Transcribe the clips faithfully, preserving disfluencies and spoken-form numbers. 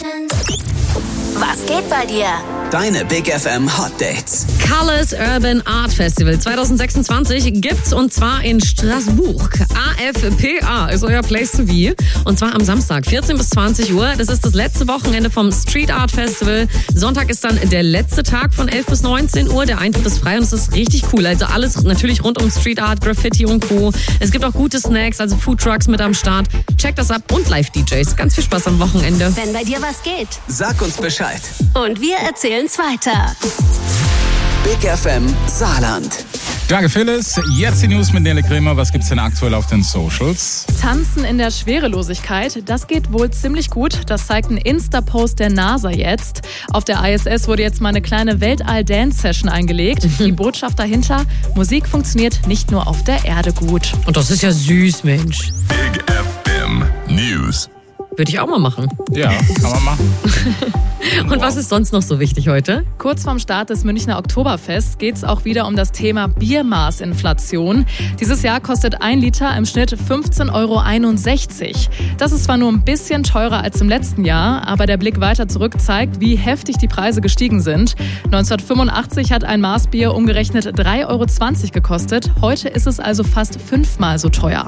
Was geht bei dir? Deine Big F M Hot Dates. Colors Urban Art Festival zwanzig sechsundzwanzig gibt's und zwar in Straßburg. A F P A ist euer Place to be. Und zwar am Samstag, vierzehn bis zwanzig Uhr. Das ist das letzte Wochenende vom Street Art Festival. Sonntag ist dann der letzte Tag von elf bis neunzehn Uhr. Der Eintritt ist frei und es ist richtig cool. Also alles natürlich rund um Street Art, Graffiti und Co. Es gibt auch gute Snacks, also Food Trucks mit am Start. Checkt das ab und Live-D Js. Ganz viel Spaß am Wochenende. Wenn bei dir was geht. Sag uns Bescheid. Und wir erzählen's weiter. Big F M Saarland. Danke, Phyllis. Jetzt die News mit Nele Kremer. Was gibt's denn aktuell auf den Socials? Tanzen in der Schwerelosigkeit, das geht wohl ziemlich gut. Das zeigt ein Insta-Post der NASA jetzt. Auf der I S S wurde jetzt mal eine kleine Weltall-Dance-Session eingelegt. Die Botschaft dahinter, Musik funktioniert nicht nur auf der Erde gut. Und das ist ja süß, Mensch. Big F M News. Würde ich auch mal machen. Ja, kann man machen. Und was ist sonst noch so wichtig heute? Kurz vorm Start des Münchner Oktoberfests geht es auch wieder um das Thema Biermaßinflation. Dieses Jahr kostet ein Liter im Schnitt fünfzehn Euro einundsechzig. Das ist zwar nur ein bisschen teurer als im letzten Jahr, aber der Blick weiter zurück zeigt, wie heftig die Preise gestiegen sind. neunzehnhundertfünfundachtzig hat ein Maßbier umgerechnet drei Euro zwanzig gekostet. Heute ist es also fast fünfmal so teuer.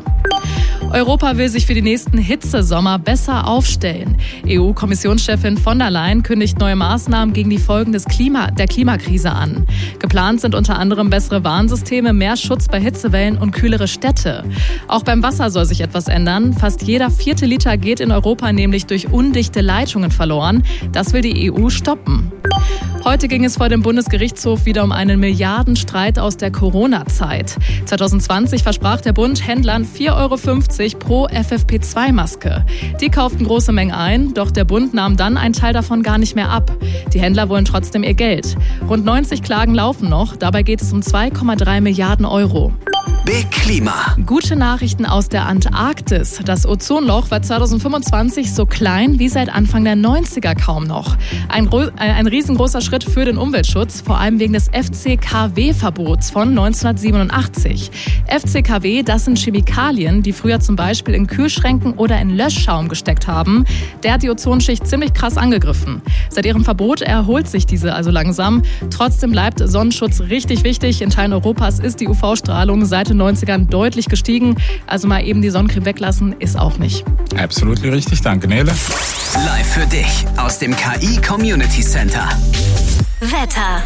Europa will sich für die nächsten Hitzesommer besser aufstellen. E U-Kommissionschefin von der Leyen kündigt neue Maßnahmen gegen die Folgen des Klima, der Klimakrise an. Geplant sind unter anderem bessere Warnsysteme, mehr Schutz bei Hitzewellen und kühlere Städte. Auch beim Wasser soll sich etwas ändern. Fast jeder vierte Liter geht in Europa nämlich durch undichte Leitungen verloren. Das will die E U stoppen. Heute ging es vor dem Bundesgerichtshof wieder um einen Milliardenstreit aus der Corona-Zeit. zwanzig zwanzig versprach der Bund Händlern vier Euro fünfzig pro F F P zwei Maske. Die kauften große Mengen ein, doch der Bund nahm dann einen Teil davon gar nicht mehr ab. Die Händler wollen trotzdem ihr Geld. Rund neunzig Klagen laufen noch, dabei geht es um zwei Komma drei Milliarden Euro. Big Klima. Gute Nachrichten aus der Antarktis. Das Ozonloch war zwanzig fünfundzwanzig so klein wie seit Anfang der neunziger kaum noch. Ein, ein riesengroßer Schritt für den Umweltschutz, vor allem wegen des F C K W-Verbots von neunzehnhundertsiebenundachtzig. F C K W, das sind Chemikalien, die früher zum Beispiel in Kühlschränken oder in Löschschaum gesteckt haben. Der hat die Ozonschicht ziemlich krass angegriffen. Seit ihrem Verbot erholt sich diese also langsam. Trotzdem bleibt Sonnenschutz richtig wichtig. In Teilen Europas ist die U V-Strahlung seit den neunzigern deutlich gestiegen. Also mal eben die Sonnencreme weglassen ist auch nicht. Absolut richtig. Danke, Nele. Live für dich aus dem K I Community Center. Wetter.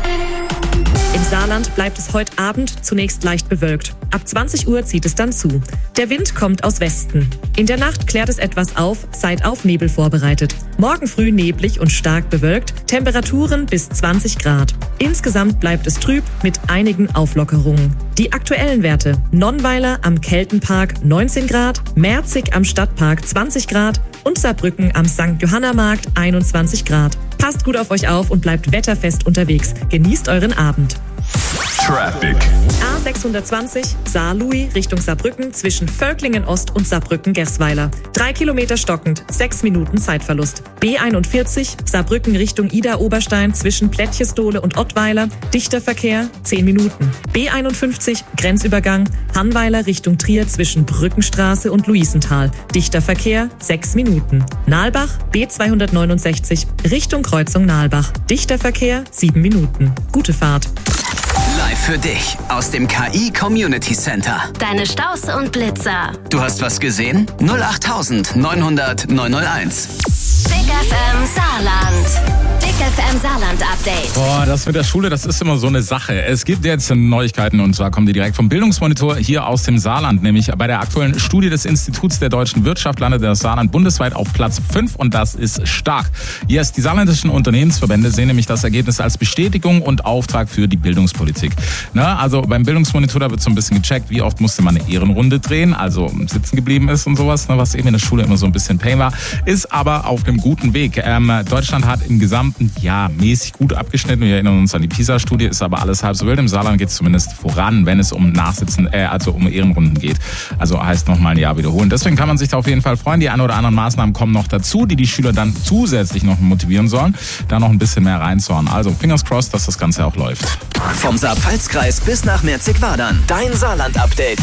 Im Saarland bleibt es heute Abend zunächst leicht bewölkt. Ab zwanzig Uhr zieht es dann zu. Der Wind kommt aus Westen. In der Nacht klärt es etwas auf, seid auf Nebel vorbereitet. Morgen früh neblig und stark bewölkt, Temperaturen bis zwanzig Grad. Insgesamt bleibt es trüb mit einigen Auflockerungen. Die aktuellen Werte: Nonnweiler am Keltenpark neunzehn Grad, Merzig am Stadtpark zwanzig Grad und Saarbrücken am Sankt Johanna-Markt einundzwanzig Grad. Passt gut auf euch auf und bleibt wetterfest unterwegs. Genießt euren Abend. Traffic. A sechshundertzwanzig Saar-Louis Richtung Saarbrücken zwischen Völklingen Ost und Saarbrücken-Gersweiler. Drei Kilometer stockend, sechs Minuten Zeitverlust. B einundvierzig Saarbrücken Richtung Ida-Oberstein zwischen Plättchesdole und Ottweiler. Dichter Verkehr, zehn Minuten. B einundfünfzig Grenzübergang Hannweiler Richtung Trier zwischen Brückenstraße und Luisenthal. Dichter Verkehr, sechs Minuten. Nalbach B zweihundertneunundsechzig Richtung Kreuzung Nalbach. Dichter Verkehr, sieben Minuten. Gute Fahrt. Live für dich aus dem K I Community Center. Deine Staus und Blitzer. Du hast was gesehen? null acht neunhundert neunhunderteins. Big F M Saarland. Big F M Saarland Update. Boah, das mit der Schule, das ist immer so eine Sache. Es gibt jetzt Neuigkeiten und zwar kommen die direkt vom Bildungsmonitor hier aus dem Saarland. Nämlich bei der aktuellen Studie des Instituts der deutschen Wirtschaft landet das Saarland bundesweit auf Platz fünf und das ist stark. Yes, die saarländischen Unternehmensverbände sehen nämlich das Ergebnis als Bestätigung und Auftrag für die Bildungspolitik. Na, also beim Bildungsmonitor, da wird so ein bisschen gecheckt, wie oft musste man eine Ehrenrunde drehen, also sitzen geblieben ist und sowas, ne, was eben in der Schule immer so ein bisschen Pain war, ist aber auf einem guten Weg. Ähm, Deutschland hat im gesamten Jahr mäßig gut abgeschnitten. Wir erinnern uns an die PISA-Studie, ist aber alles halb so wild. Im Saarland geht es zumindest voran, wenn es um Nachsitzen, äh, also um Ehrenrunden geht. Also heißt nochmal ein Jahr wiederholen. Deswegen kann man sich da auf jeden Fall freuen. Die ein oder anderen Maßnahmen kommen noch dazu, die die Schüler dann zusätzlich noch motivieren sollen, da noch ein bisschen mehr reinzuhauen. Also fingers crossed, dass das Ganze auch läuft. Vom Saar-Pfalz-Kreis bis nach Merzig-Wadern. Dein Saarland-Update.